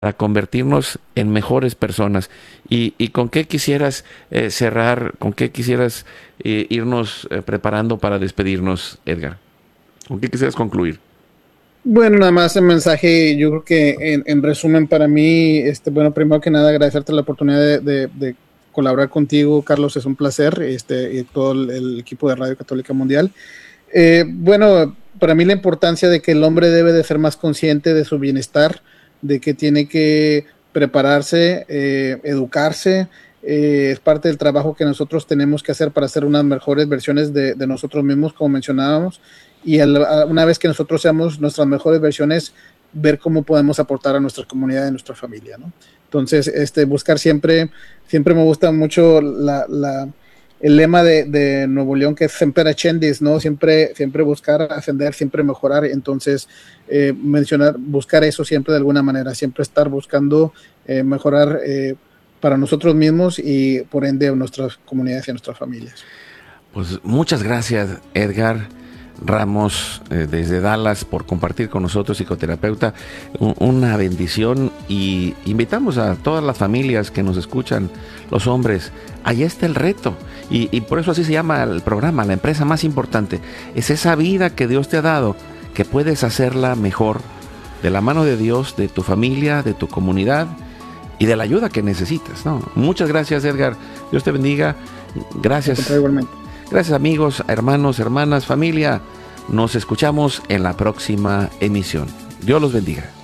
para convertirnos en mejores personas. ¿Y con qué quisieras cerrar, con qué quisieras irnos preparando para despedirnos, Edgar? ¿Con qué quisieras concluir? Bueno, nada más el mensaje, yo creo que en resumen para mí, bueno, primero que nada agradecerte la oportunidad de colaborar contigo, Carlos, es un placer, y todo el equipo de Radio Católica Mundial. Bueno, para mí la importancia de que el hombre debe de ser más consciente de su bienestar, de que tiene que prepararse, educarse, es parte del trabajo que nosotros tenemos que hacer para hacer unas mejores versiones de nosotros mismos, como mencionábamos, y una vez que nosotros seamos nuestras mejores versiones, ver cómo podemos aportar a nuestra comunidad y a nuestra familia, ¿no? Entonces, buscar siempre me gusta mucho el lema de Nuevo León, que es Semper Ascendis, ¿no? Siempre buscar ascender, siempre mejorar. Entonces, buscar eso siempre de alguna manera, siempre estar buscando mejorar para nosotros mismos y por ende a nuestras comunidades y a nuestras familias. Pues muchas gracias, Edgar Ramos, desde Dallas, por compartir con nosotros, psicoterapeuta. Una bendición, y invitamos a todas las familias que nos escuchan, los hombres. Allá está el reto, y por eso así se llama el programa, la empresa más importante. Es esa vida que Dios te ha dado, que puedes hacerla mejor, de la mano de Dios, de tu familia, de tu comunidad y de la ayuda que necesitas, ¿no? Muchas gracias, Edgar. Dios te bendiga. Gracias. Igualmente. Gracias, amigos, hermanos, hermanas, familia. Nos escuchamos en la próxima emisión. Dios los bendiga.